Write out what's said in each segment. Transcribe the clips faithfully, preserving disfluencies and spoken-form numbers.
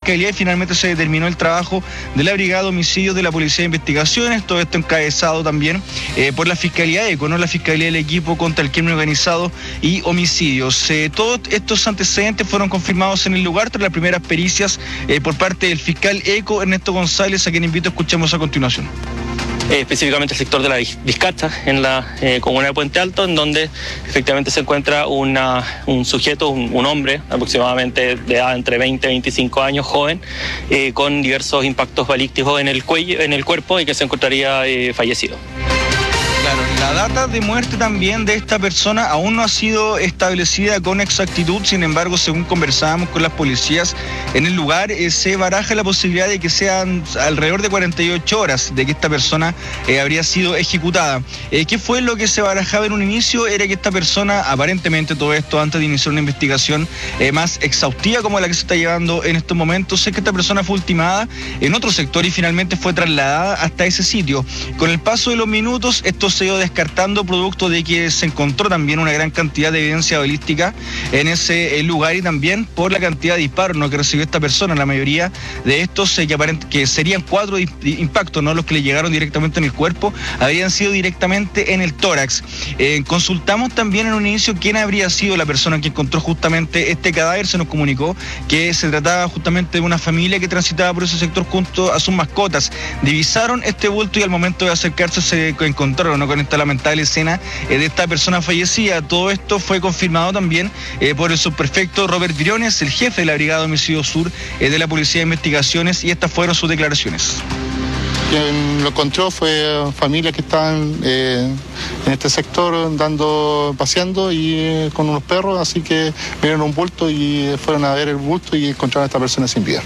Fiscalía y finalmente se determinó el trabajo de la Brigada de Homicidios de la Policía de Investigaciones, todo esto encabezado también eh, por la Fiscalía ECO, ¿no? La Fiscalía del Equipo contra el Crimen Organizado y Homicidios. Eh, todos estos antecedentes fueron confirmados en el lugar tras las primeras pericias eh, por parte del fiscal ECO, Ernesto González, a quien invito a escuchemos a continuación. Eh, específicamente el sector de la Vizcacha, en la eh, comuna de Puente Alto, en donde efectivamente se encuentra una, un sujeto, un, un hombre aproximadamente de edad entre veinte y veinticinco años, joven, eh, con diversos impactos balísticos en el cuello, en el cuerpo y que se encontraría eh, fallecido. Claro, la data de muerte también de esta persona aún no ha sido establecida con exactitud, sin embargo, según conversábamos con las policías en el lugar, eh, se baraja la posibilidad de que sean alrededor de cuarenta y ocho horas de que esta persona eh, habría sido ejecutada. Eh, ¿Qué fue lo que se barajaba en un inicio? Era que esta persona, aparentemente todo esto antes de iniciar una investigación eh, más exhaustiva como la que se está llevando en estos momentos, es que esta persona fue ultimada en otro sector y finalmente fue trasladada hasta ese sitio. Con el paso de los minutos, esto se ha ido descartando producto de que se encontró también una gran cantidad de evidencia balística en ese lugar y también por la cantidad de disparos, ¿no?, que recibió esta persona. La mayoría de estos, eh, que, aparent que serían cuatro impactos, no los que le llegaron directamente en el cuerpo, habrían sido directamente en el tórax. Eh, consultamos también en un inicio quién habría sido la persona que encontró justamente este cadáver. Se nos comunicó que se trataba justamente de una familia que transitaba por ese sector junto a sus mascotas. Divisaron este bulto y al momento de acercarse se encontraron, ¿no?, con esta lamentable escena eh, de esta persona fallecida. Todo esto fue confirmado también eh, por el subprefecto Robert Briones, el jefe de la Brigada de Homicidios Sur eh, de la Policía de Investigaciones, y estas fueron sus declaraciones. Quien lo encontró fue familias que estaban eh, en este sector dando, paseando y eh, con unos perros, así que vieron un bulto y fueron a ver el bulto y encontraron a esta persona sin vida.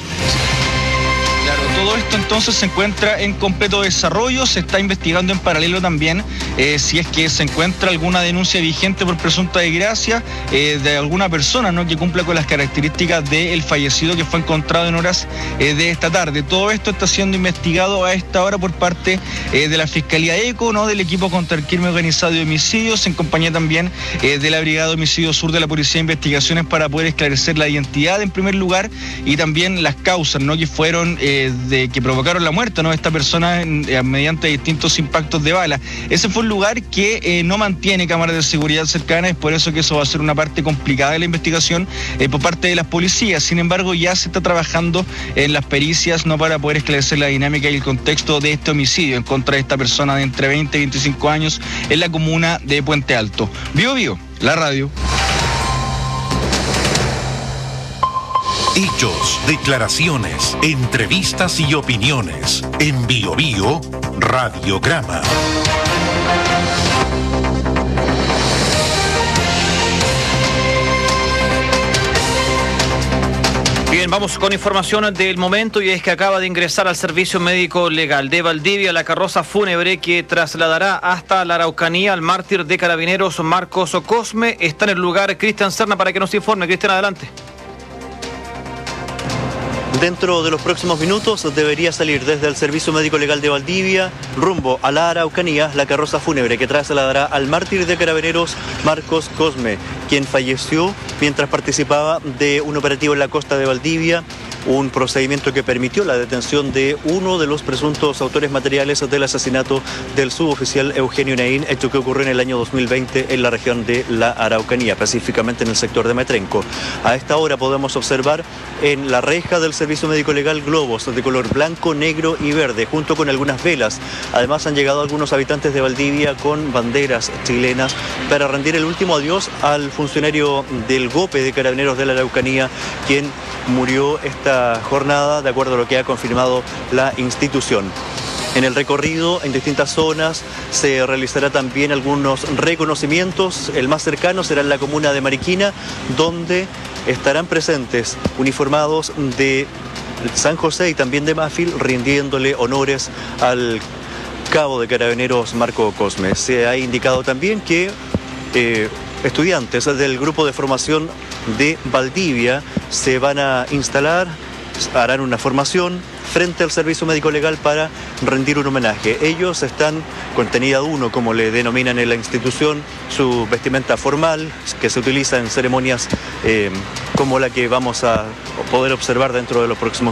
Todo esto entonces se encuentra en completo desarrollo, se está investigando en paralelo también eh, si es que se encuentra alguna denuncia vigente por presunta desgracia eh, de alguna persona, ¿no?, que cumpla con las características del fallecido que fue encontrado en horas eh, de esta tarde. Todo esto está siendo investigado a esta hora por parte eh, de la Fiscalía ECO, ¿no?, del Equipo contra el Crimen Organizado y Homicidios, en compañía también eh, de la Brigada de Homicidios Sur de la Policía de Investigaciones, para poder esclarecer la identidad en primer lugar y también las causas, ¿no?, que fueron eh, de, que provocaron la muerte, ¿no?, de esta persona eh, mediante distintos impactos de bala. Ese fue un lugar que eh, no mantiene cámaras de seguridad cercanas, es por eso que eso va a ser una parte complicada de la investigación eh, por parte de las policías. Sin embargo, ya se está trabajando en las pericias, ¿no?, para poder esclarecer la dinámica y el contexto de este homicidio en contra de esta persona de entre veinte y veinticinco años en la comuna de Puente Alto. Bio Bio, la radio. Hechos, declaraciones, entrevistas y opiniones. En Bio Bio, Radiograma. Bien, vamos con información del momento, y es que acaba de ingresar al Servicio Médico Legal de Valdivia la carroza fúnebre que trasladará hasta la Araucanía al mártir de Carabineros Marcos Cosme. Está en el lugar Cristian Serna para que nos informe. Cristian, adelante. Dentro de los próximos minutos debería salir desde el Servicio Médico Legal de Valdivia rumbo a la Araucanía la carroza fúnebre que trasladará al mártir de Carabineros Marcos Cosme, quien falleció mientras participaba de un operativo en la costa de Valdivia, un procedimiento que permitió la detención de uno de los presuntos autores materiales del asesinato del suboficial Eugenio Naín, hecho que ocurrió en el año dos mil veinte en la región de la Araucanía, específicamente en el sector de Metrenco. A esta hora podemos observar en la reja del Servicio Médico Legal globos de color blanco, negro y verde, junto con algunas velas. Además han llegado algunos habitantes de Valdivia con banderas chilenas para rendir el último adiós al funcionario del GOPE de Carabineros de la Araucanía, quien murió esta jornada, de acuerdo a lo que ha confirmado la institución. En el recorrido, en distintas zonas, se realizará también algunos reconocimientos. El más cercano será en la comuna de Mariquina, donde estarán presentes uniformados de San José y también de Mafil, rindiéndole honores al cabo de Carabineros Marco Cosme. Se ha indicado también que eh, estudiantes del grupo de formación de Valdivia se van a instalar, harán una formación frente al Servicio Médico Legal para rendir un homenaje. Ellos están con tenida uno, como le denominan en la institución, su vestimenta formal, que se utiliza en ceremonias eh, como la que vamos a poder observar dentro de los próximos